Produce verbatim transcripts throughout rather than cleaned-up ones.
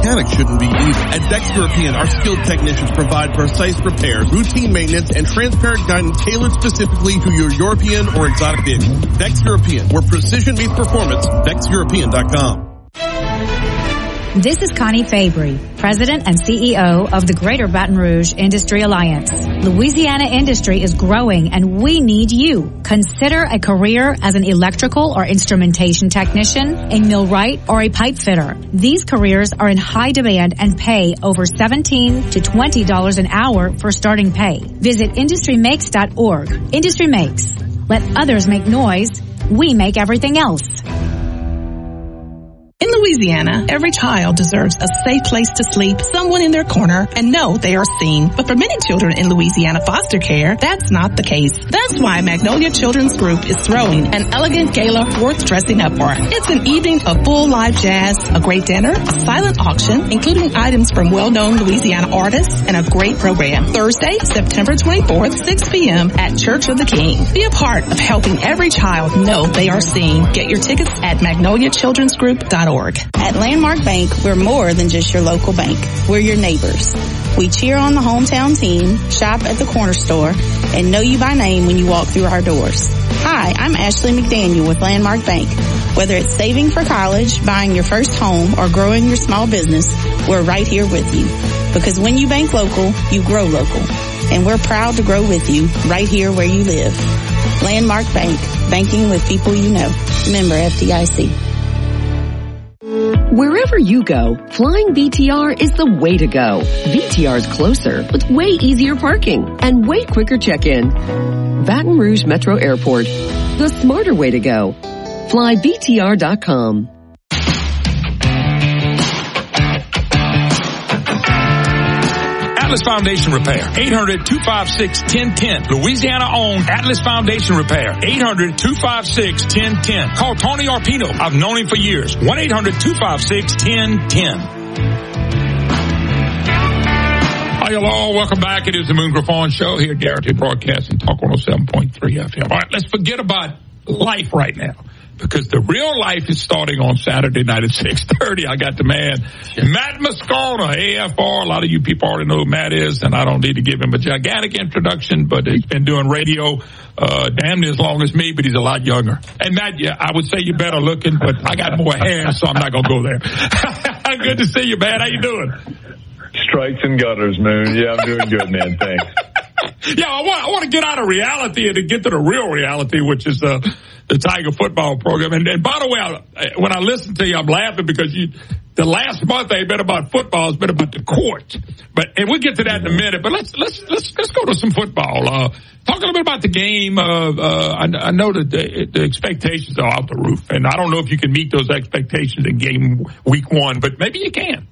mechanics shouldn't be either. At Vex European, our skilled technicians provide precise repairs, routine maintenance, and transparent guidance tailored specifically to your European or exotic vehicle. Vex European, where precision meets performance. Vex European dot com. This is Connie Fabry, President and C E O of the Greater Baton Rouge Industry Alliance. Louisiana industry is growing and we need you. Consider a career as an electrical or instrumentation technician, a millwright, or a pipe fitter. These careers are in high demand and pay over seventeen to twenty dollars an hour for starting pay. Visit industry makes dot org. Industry Makes. Let others make noise. We make everything else. In Louisiana, every child deserves a safe place to sleep, someone in their corner, and know they are seen. But for many children in Louisiana foster care, that's not the case. That's why Magnolia Children's Group is throwing an elegant gala worth dressing up for. It's an evening of full live jazz, a great dinner, a silent auction, including items from well-known Louisiana artists, and a great program. Thursday, September twenty-fourth, six p.m. at Church of the King. Be a part of helping every child know they are seen. Get your tickets at magnolia children's group dot org. At Landmark Bank, we're more than just your local bank. We're your neighbors. We cheer on the hometown team, shop at the corner store, and know you by name when you walk through our doors. Hi, I'm Ashley McDaniel with Landmark Bank. Whether it's saving for college, buying your first home, or growing your small business, we're right here with you. Because when you bank local, you grow local. And we're proud to grow with you right here where you live. Landmark Bank, banking with people you know. Member F D I C. Wherever you go, flying V T R is the way to go. V T R is closer with way easier parking and way quicker check-in. Baton Rouge Metro Airport, the smarter way to go. Fly V T R dot com. Atlas Foundation Repair, eight hundred, two five six, one oh one oh. Louisiana-owned Atlas Foundation Repair, eight hundred, two five six, one oh one oh. Call Tony Arpino. I've known him for years. one eight hundred, two five six, one oh one oh. Hi, hello. Welcome back. It is the Moon Griffon Show here at Guaranteed Broadcasting, Talk one oh seven point three F M. All right, let's forget about life right now, because the real life is starting on Saturday night at six thirty. I got the man, Matt Moscona, A F R. A lot of you people already know who Matt is, and I don't need to give him a gigantic introduction, but he's been doing radio uh damn near as long as me, but he's a lot younger. And Matt, yeah, I would say you're better looking, but I got more hair, so I'm not going to go there. Good to see you, man. How you doing? Strikes and gutters, Moon. Yeah, I'm doing good, man. Thanks. Yeah, I want, I want to get out of reality and to get to the real reality, which is uh, the Tiger football program. And, and by the way, I, when I listen to you, I'm laughing because you, the last month ain't been about football, it's been about the court. But and we'll get to that in a minute. But let's let's let's let's go to some football. Uh, talk a little bit about the game. Uh, uh, I, I know that the, the expectations are out the roof, and I don't know if you can meet those expectations in game week one, but maybe you can.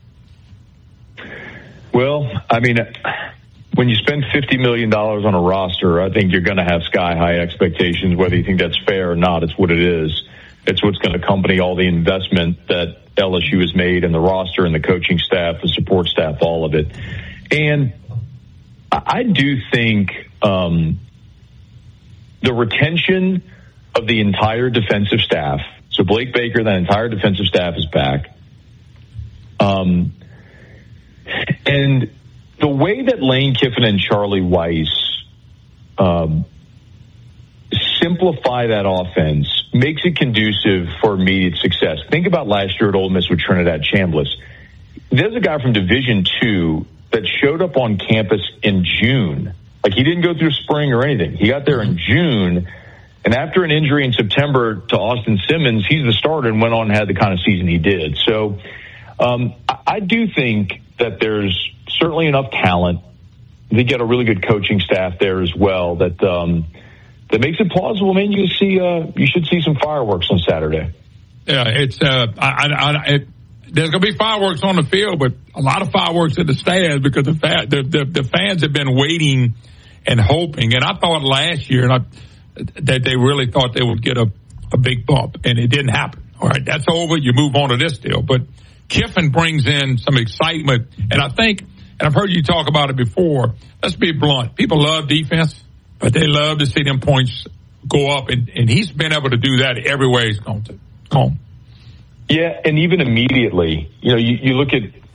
Well, I mean, when you spend fifty million dollars on a roster, I think you're going to have sky-high expectations, whether you think that's fair or not. It's what it is. It's what's going to accompany all the investment that L S U has made in the roster and the coaching staff, the support staff, all of it. And I do think um, the retention of the entire defensive staff, so Blake Baker, that entire defensive staff is back. Um, and the way that Lane Kiffin and Charlie Weiss um, simplify that offense makes it conducive for immediate success. Think about last year at Ole Miss with Trinidad Chambliss. There's a guy from Division Two that showed up on campus in June. Like, he didn't go through spring or anything. He got there in June, and after an injury in September to Austin Simmons, he's the starter and went on and had the kind of season he did. So um, I, I do think that there's certainly enough talent. They get a really good coaching staff there as well that um, that makes it plausible. Man, you see, uh, you should see some fireworks on Saturday. Yeah, it's uh, I, I, it, there's going to be fireworks on the field, but a lot of fireworks in the stands because the, fa- the, the the fans have been waiting and hoping. And I thought last year and I, that they really thought they would get a, a big bump, and it didn't happen. All right, that's over. You move on to this deal, but Kiffin brings in some excitement, and I think, and I've heard you talk about it before, let's be blunt. People love defense, but they love to see them points go up, and, and he's been able to do that everywhere he's gone to. Gone. Yeah, and even immediately, you know, you, you look at